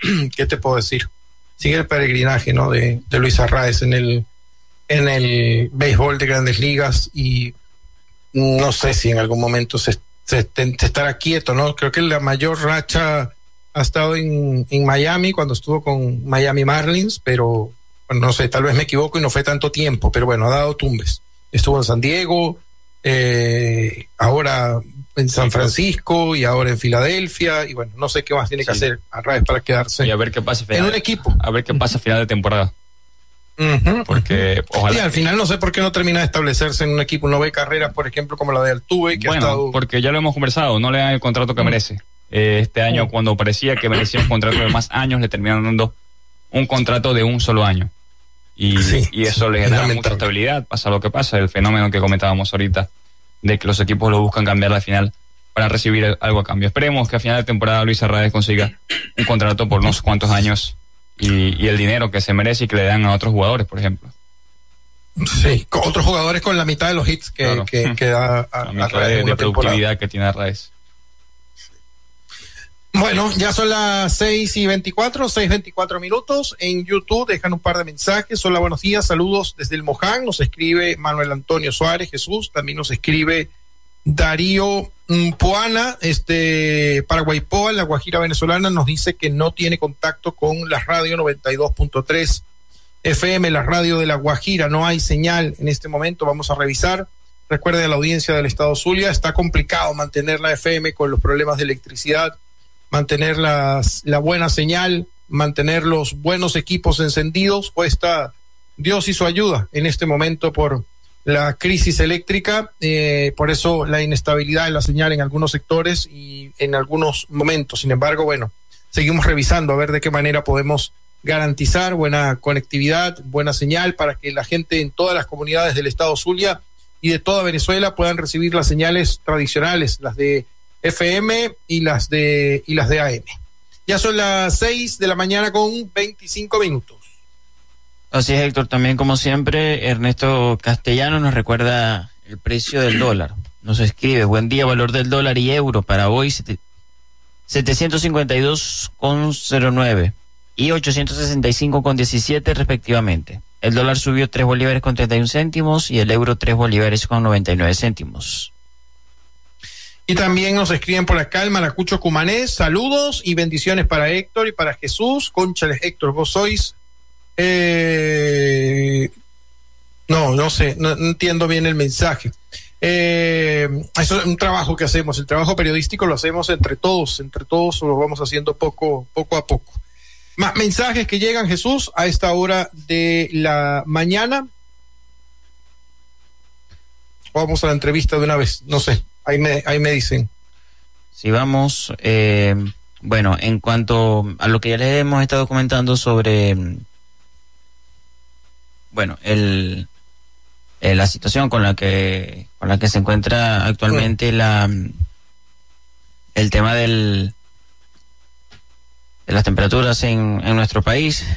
¿qué te puedo decir? Sigue el peregrinaje, ¿no? De Luis Arraez en el béisbol de Grandes Ligas, y no sé si en algún momento se estará quieto, ¿no? Creo que la mayor racha ha estado en Miami, cuando estuvo con Miami Marlins, pero bueno, no sé, tal vez me equivoco y no fue tanto tiempo, pero bueno, ha dado tumbes. Estuvo en San Diego, ahora en San Francisco y ahora en Filadelfia, y bueno, no sé qué más tiene que hacer Arraez para quedarse y a ver qué pasa en un equipo. A ver qué pasa a final de temporada. Porque ojalá. Sí, al final no sé por qué no termina de establecerse en un equipo, no ve carreras, por ejemplo, como la de Altuve, que ha estado... porque ya lo hemos conversado, no le dan el contrato que merece. Este año, cuando parecía que merecía un contrato de más años, le terminaron dando un contrato de un solo año. Y eso le genera mucha estabilidad, pasa lo que pasa, el fenómeno que comentábamos ahorita, de que los equipos lo buscan cambiar al final para recibir algo a cambio. Esperemos que a final de temporada Luis Arraez consiga un contrato por unos cuantos años y el dinero que se merece y que le dan a otros jugadores, por ejemplo. Sí, con otros jugadores con la mitad de los hits que da a la mitad de productividad que tiene Arraez. Bueno, ya son las 6:24 minutos. En YouTube dejan un par de mensajes. Hola, buenos días, saludos desde el Moján. Nos escribe Manuel Antonio Suárez Jesús. También nos escribe Darío Poana, Paraguaypoa, la Guajira venezolana, nos dice que no tiene contacto con la radio 92.3 FM, la radio de la Guajira. No hay señal en este momento. Vamos a revisar. Recuerde a la audiencia del estado Zulia, está complicado mantener la FM con los problemas de electricidad, mantener la buena señal, mantener los buenos equipos encendidos. Cuesta Dios y su ayuda en este momento por la crisis eléctrica, por eso la inestabilidad de la señal en algunos sectores y en algunos momentos. Sin embargo, bueno, seguimos revisando a ver de qué manera podemos garantizar buena conectividad, buena señal, para que la gente en todas las comunidades del estado Zulia y de toda Venezuela puedan recibir las señales tradicionales, las de FM y las de AM. Ya son las 6:25 a.m. Así es, Héctor. También, como siempre, Ernesto Castellano nos recuerda el precio del dólar. Nos escribe: buen día, valor del dólar y euro para hoy 752,09 y 865,17 respectivamente. El dólar subió 3 bolívares con 31 céntimos y el euro 3 bolívares con 99 céntimos. Y también nos escriben por acá el Maracucho Cumanés: saludos y bendiciones para Héctor y para Jesús. Cónchales, Héctor, vos sois... no sé, no entiendo bien el mensaje. Eso es un trabajo que hacemos, el trabajo periodístico lo hacemos entre todos lo vamos haciendo poco a poco. Más mensajes que llegan, Jesús, a esta hora de la mañana. Vamos a la entrevista de una vez, no sé, ahí me dicen. Sí, vamos. Bueno, en cuanto a lo que ya les hemos estado comentando sobre... Bueno, la situación con la que se encuentra actualmente el tema de las temperaturas en nuestro país.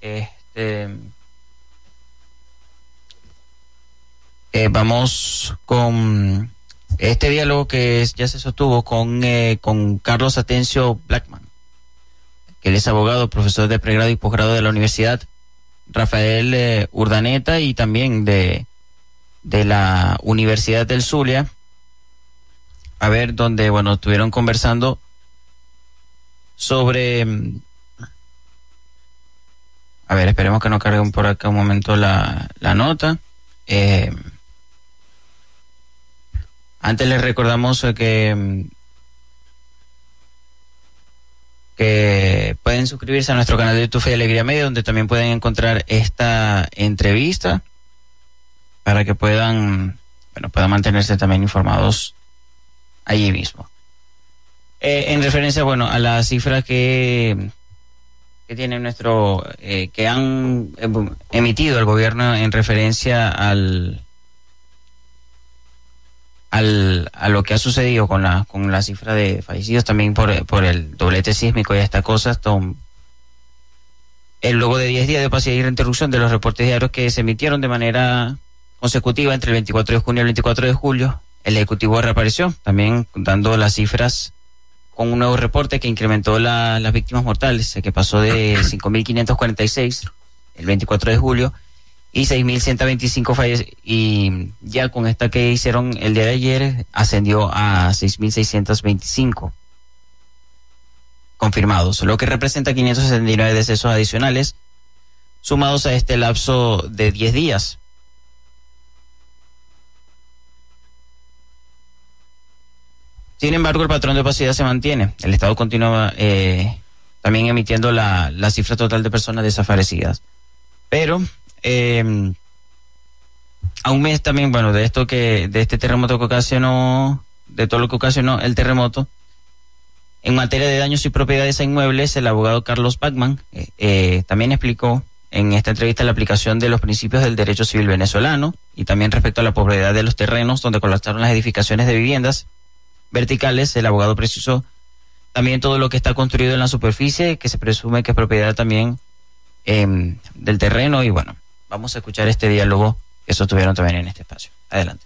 Vamos con este diálogo que ya se sostuvo con Carlos Atencio Blackman, que él es abogado, profesor de pregrado y posgrado de la Universidad Rafael Urdaneta y también de la Universidad del Zulia, a ver, donde, bueno, estuvieron conversando sobre... A ver, esperemos que no carguen por acá un momento la nota. Antes les recordamos que pueden suscribirse a nuestro canal de YouTube Fe y Alegría Media, donde también pueden encontrar esta entrevista para que puedan mantenerse también informados allí mismo. En referencia, bueno, a las cifras que tiene que han emitido el gobierno en referencia a lo que ha sucedido con la cifra de fallecidos, también por el doblete sísmico y esta cosa. Luego de 10 días de pasiva interrupción de los reportes diarios que se emitieron de manera consecutiva entre el 24 de junio y el 24 de julio, el Ejecutivo reapareció, también dando las cifras con un nuevo reporte que incrementó las víctimas mortales, que pasó de 5.546 el 24 de julio y 6.125 fallecidos, y ya con esta que hicieron el día de ayer ascendió a 6.625 confirmados, lo que representa 569 decesos adicionales sumados a este lapso de 10 días. Sin embargo, el patrón de opacidad se mantiene. El Estado continúa también emitiendo la cifra total de personas desaparecidas. Pero a un mes también, bueno, de este terremoto que ocasionó, de todo lo que ocasionó el terremoto, en materia de daños y propiedades a inmuebles, el abogado Carlos Bachmann también explicó en esta entrevista la aplicación de los principios del derecho civil venezolano y también respecto a la propiedad de los terrenos donde colapsaron las edificaciones de viviendas verticales. El abogado precisó también todo lo que está construido en la superficie, que se presume que es propiedad también del terreno. Y bueno, vamos a escuchar este diálogo que sostuvieron también en este espacio. Adelante.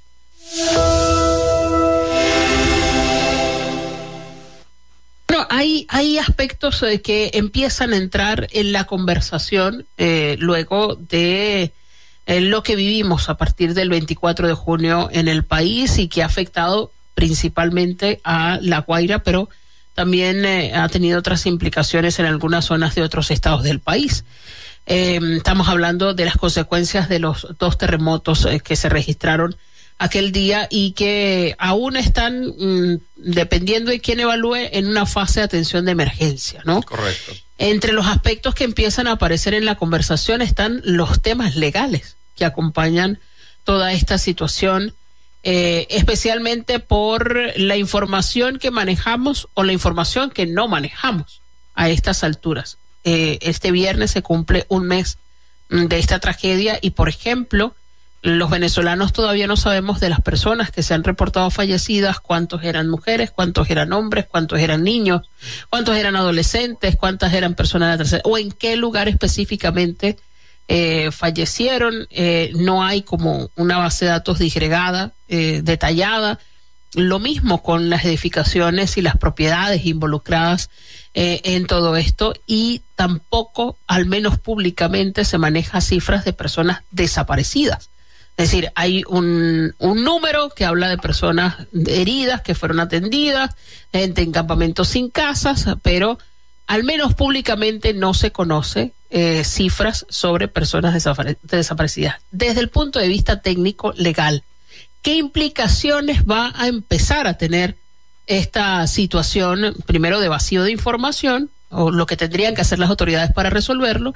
Bueno, hay aspectos que empiezan a entrar en la conversación luego de lo que vivimos a partir del 24 de junio en el país y que ha afectado principalmente a La Guaira, pero también ha tenido otras implicaciones en algunas zonas de otros estados del país. Estamos hablando de las consecuencias de los 2 terremotos que se registraron aquel día y que aún están, dependiendo de quién evalúe, en una fase de atención de emergencia, ¿no? Correcto. Entre los aspectos que empiezan a aparecer en la conversación están los temas legales que acompañan toda esta situación, especialmente por la información que manejamos o la información que no manejamos a estas alturas. Este viernes se cumple un mes de esta tragedia y, por ejemplo, los venezolanos todavía no sabemos de las personas que se han reportado fallecidas, cuántos eran mujeres, cuántos eran hombres, cuántos eran niños, cuántos eran adolescentes, cuántas eran personas de la tercera, o en qué lugar específicamente fallecieron. No hay como una base de datos disgregada, detallada. Lo mismo con las edificaciones y las propiedades involucradas en todo esto, y tampoco, al menos públicamente, se maneja cifras de personas desaparecidas. Es decir, hay un número que habla de personas heridas que fueron atendidas, gente en campamentos sin casas, pero al menos públicamente no se conoce cifras sobre personas desaparecidas. Desde el punto de vista técnico legal, ¿qué implicaciones va a empezar a tener esta situación, primero de vacío de información, o lo que tendrían que hacer las autoridades para resolverlo,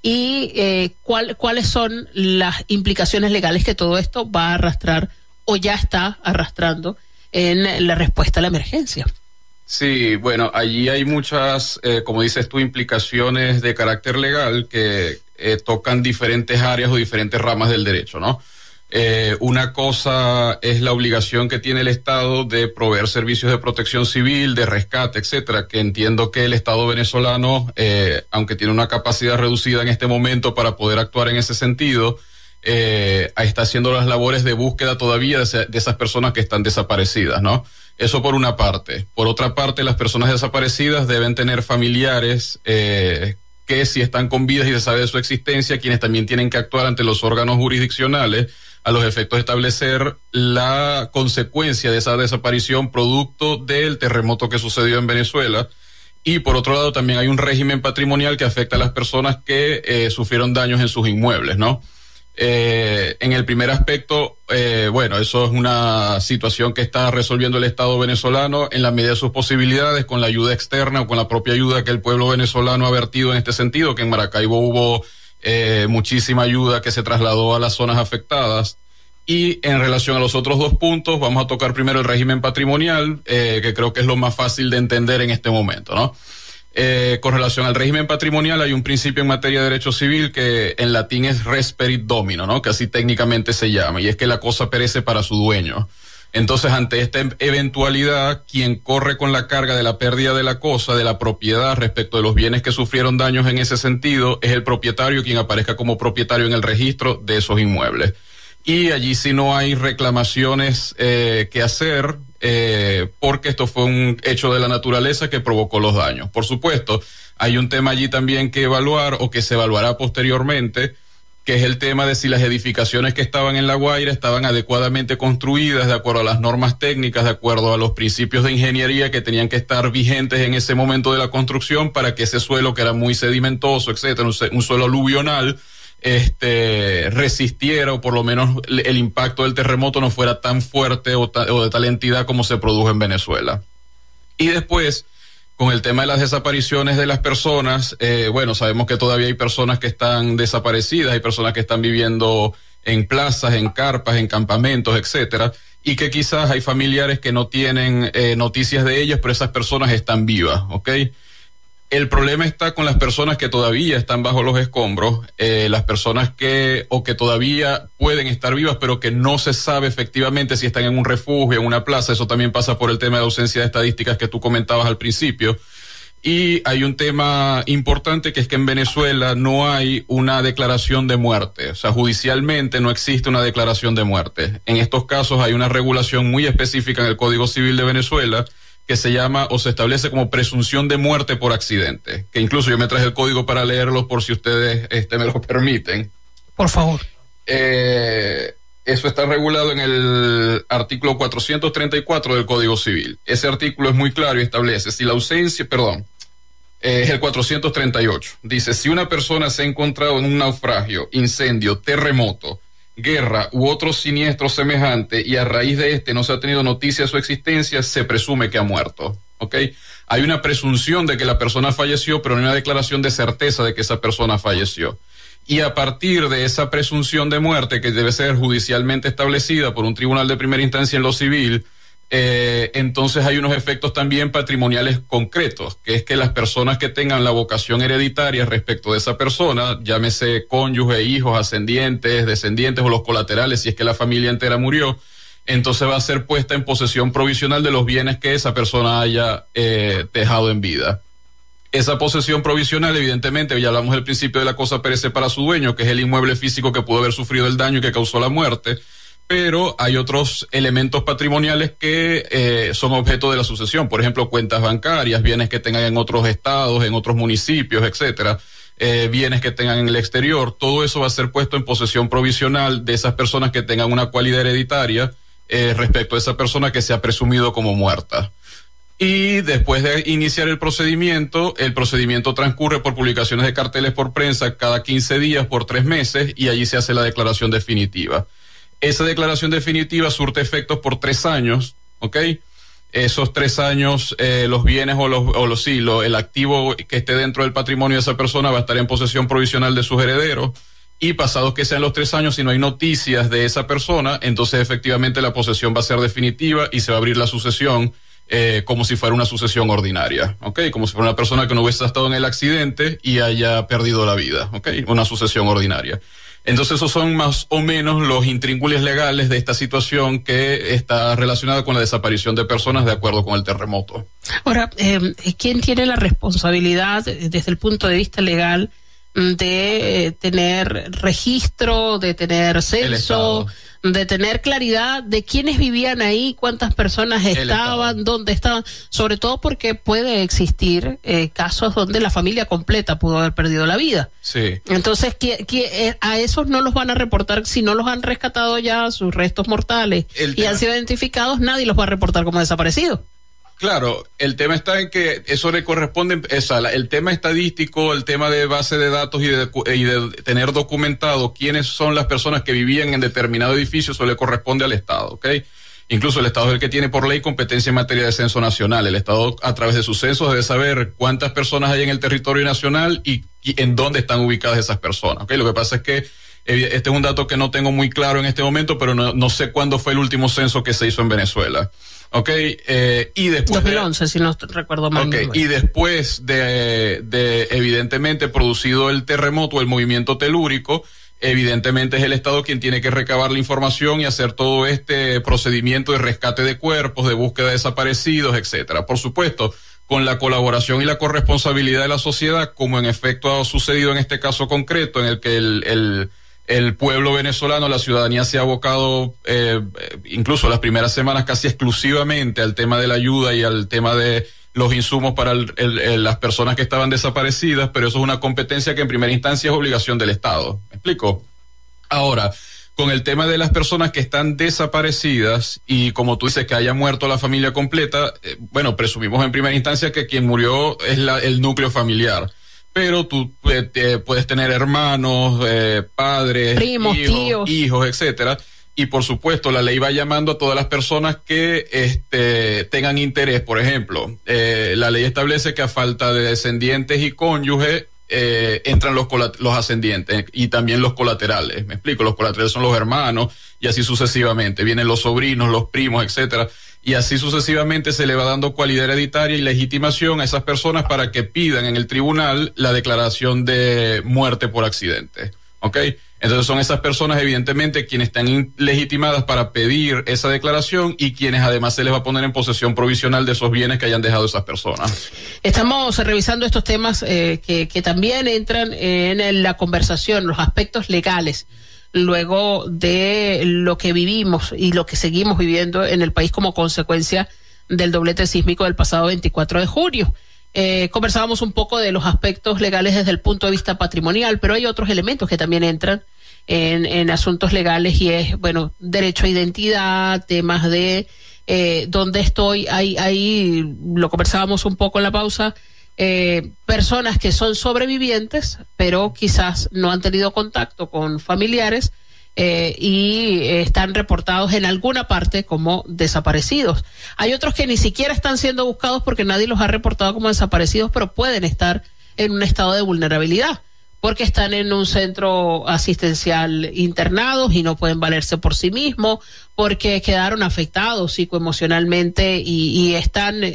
y cuáles son las implicaciones legales que todo esto va a arrastrar o ya está arrastrando en la respuesta a la emergencia? Sí, bueno, allí hay muchas, como dices tú, implicaciones de carácter legal que tocan diferentes áreas o diferentes ramas del derecho, ¿no? Una cosa es la obligación que tiene el Estado de proveer servicios de protección civil, de rescate, etcétera, que entiendo que el Estado venezolano, aunque tiene una capacidad reducida en este momento para poder actuar en ese sentido, está haciendo las labores de búsqueda todavía de esas personas que están desaparecidas, ¿no? Eso por una parte. Por otra parte, las personas desaparecidas deben tener familiares que si están con vida y se sabe de su existencia, quienes también tienen que actuar ante los órganos jurisdiccionales a los efectos de establecer la consecuencia de esa desaparición producto del terremoto que sucedió en Venezuela. Y por otro lado también hay un régimen patrimonial que afecta a las personas que sufrieron daños en sus inmuebles, ¿no? En el primer aspecto, bueno, eso es una situación que está resolviendo el Estado venezolano en la medida de sus posibilidades, con la ayuda externa o con la propia ayuda que el pueblo venezolano ha vertido en este sentido, que en Maracaibo hubo muchísima ayuda que se trasladó a las zonas afectadas. Y en relación a los otros 2 puntos, vamos a tocar primero el régimen patrimonial, que creo que es lo más fácil de entender en este momento, ¿no? Con relación al régimen patrimonial hay un principio en materia de derecho civil que en latín es res perit domino, ¿no? Que así técnicamente se llama, y es que la cosa perece para su dueño. Entonces, ante esta eventualidad, quien corre con la carga de la pérdida de la cosa, de la propiedad respecto de los bienes que sufrieron daños en ese sentido, es el propietario quien aparezca como propietario en el registro de esos inmuebles. Y allí si no hay reclamaciones que hacer, porque esto fue un hecho de la naturaleza que provocó los daños. Por supuesto, hay un tema allí también que evaluar o que se evaluará posteriormente, que es el tema de si las edificaciones que estaban en La Guaira estaban adecuadamente construidas de acuerdo a las normas técnicas, de acuerdo a los principios de ingeniería que tenían que estar vigentes en ese momento de la construcción para que ese suelo, que era muy sedimentoso, etcétera, un suelo aluvional, resistiera, o por lo menos el impacto del terremoto no fuera tan fuerte o de tal entidad como se produjo en Venezuela. Y después, con el tema de las desapariciones de las personas, sabemos que todavía hay personas que están desaparecidas, hay personas que están viviendo en plazas, en carpas, en campamentos, etcétera, y que quizás hay familiares que no tienen noticias de ellas, pero esas personas están vivas, ¿ok? El problema está con las personas que todavía están bajo los escombros, las personas que todavía pueden estar vivas, pero que no se sabe efectivamente si están en un refugio, en una plaza. Eso también pasa por el tema de ausencia de estadísticas que tú comentabas al principio. Y hay un tema importante, que es que en Venezuela no hay una declaración de muerte. O sea, judicialmente no existe una declaración de muerte. En estos casos hay una regulación muy específica en el Código Civil de Venezuela, que se llama o se establece como presunción de muerte por accidente, que incluso yo me traje el código para leerlo por si ustedes me lo permiten. Por favor. Eso está regulado en el artículo 434 del Código Civil. Ese artículo es muy claro y establece si la ausencia, es el 438. Dice, si una persona se ha encontrado en un naufragio, incendio, terremoto, guerra u otro siniestro semejante y a raíz de no se ha tenido noticia de su existencia, se presume que ha muerto, ¿ok? Hay una presunción de que la persona falleció, pero no hay una declaración de certeza de que esa persona falleció. Y a partir de esa presunción de muerte, que debe ser judicialmente establecida por un tribunal de primera instancia en lo civil, entonces hay unos efectos también patrimoniales concretos, que es que las personas que tengan la vocación hereditaria respecto de esa persona, llámese cónyuge, hijos, ascendientes, descendientes o los colaterales, si es que la familia entera murió, entonces va a ser puesta en posesión provisional de los bienes que esa persona haya dejado en vida. Esa posesión provisional, evidentemente, ya hablamos del principio de la cosa perece para su dueño, que es el inmueble físico que pudo haber sufrido el daño y que causó la muerte, pero hay otros elementos patrimoniales que son objeto de la sucesión, por ejemplo, cuentas bancarias, bienes que tengan en otros estados, en otros municipios, etcétera, bienes que tengan en el exterior. Todo eso va a ser puesto en posesión provisional de esas personas que tengan una cualidad hereditaria respecto a esa persona que se ha presumido como muerta. Y después de iniciar el procedimiento transcurre por publicaciones de carteles por prensa cada 15 días por 3 meses y allí se hace la declaración definitiva. Esa declaración definitiva surte efectos por 3 años, ¿ok? Esos 3 años, los bienes el activo que esté dentro del patrimonio de esa persona va a estar en posesión provisional de sus herederos, y pasados que sean los 3 años, si no hay noticias de esa persona, entonces efectivamente la posesión va a ser definitiva y se va a abrir la sucesión como si fuera una sucesión ordinaria, ¿ok? Como si fuera una persona que no hubiese estado en el accidente y haya perdido la vida, ¿ok? Una sucesión ordinaria. Entonces esos son más o menos los intríngulis legales de esta situación que está relacionada con la desaparición de personas de acuerdo con el terremoto. Ahora, ¿quién tiene la responsabilidad desde el punto de vista legal de tener registro, de tener censo, de tener claridad de quiénes vivían ahí, cuántas personas estaban, dónde estaban? Sobre todo porque puede existir casos donde la familia completa pudo haber perdido la vida. Sí. Entonces, a esos no los van a reportar si no los han rescatado ya sus restos mortales y han sido identificados, nadie los va a reportar como desaparecidos. Claro, el tema está en que eso le corresponde, el tema estadístico, el tema de base de datos y de tener documentado quiénes son las personas que vivían en determinado edificio, eso le corresponde al Estado, ¿ok? Incluso el Estado es el que tiene por ley competencia en materia de censo nacional. El Estado, a través de sus censos, debe saber cuántas personas hay en el territorio nacional y en dónde están ubicadas esas personas, ¿ok? Lo que pasa es que este es un dato que no tengo muy claro en este momento, pero no sé cuándo fue el último censo que se hizo en Venezuela. Okay, y después 2011, si no recuerdo mal. Okay, y después de evidentemente producido el terremoto, el movimiento telúrico, evidentemente es el Estado quien tiene que recabar la información y hacer todo este procedimiento de rescate de cuerpos, de búsqueda de desaparecidos, etcétera. Por supuesto, con la colaboración y la corresponsabilidad de la sociedad, como en efecto ha sucedido en este caso concreto, en el que el pueblo venezolano, la ciudadanía se ha abocado, incluso las primeras semanas, casi exclusivamente al tema de la ayuda y al tema de los insumos para las personas que estaban desaparecidas, pero eso es una competencia que en primera instancia es obligación del Estado. ¿Me explico? Ahora, con el tema de las personas que están desaparecidas y como tú dices que haya muerto la familia completa, bueno, presumimos en primera instancia que quien murió es el núcleo familiar. Pero tú puedes tener hermanos, padres, primos, hijos, etcétera. Y por supuesto, la ley va llamando a todas las personas que tengan interés. Por ejemplo, la ley establece que a falta de descendientes y cónyuges, entran los ascendientes y también los colaterales. Me explico, los colaterales son los hermanos y así sucesivamente. Vienen los sobrinos, los primos, etcétera. Y así sucesivamente se le va dando cualidad hereditaria y legitimación a esas personas para que pidan en el tribunal la declaración de muerte por accidente. ¿Ok? Entonces son esas personas evidentemente quienes están legitimadas para pedir esa declaración y quienes además se les va a poner en posesión provisional de esos bienes que hayan dejado esas personas. Estamos revisando estos temas que también entran en la conversación, los aspectos legales, luego de lo que vivimos y lo que seguimos viviendo en el país como consecuencia del doblete sísmico del pasado 24 de junio. Conversábamos un poco de los aspectos legales desde el punto de vista patrimonial, pero hay otros elementos que también entran en asuntos legales y es, bueno, derecho a identidad, temas de dónde estoy, ahí lo conversábamos un poco en la pausa, personas que son sobrevivientes, pero quizás no han tenido contacto con familiares y están reportados en alguna parte como desaparecidos. Hay otros que ni siquiera están siendo buscados porque nadie los ha reportado como desaparecidos, pero pueden estar en un estado de vulnerabilidad porque están en un centro asistencial internados y no pueden valerse por sí mismos, porque quedaron afectados psicoemocionalmente y están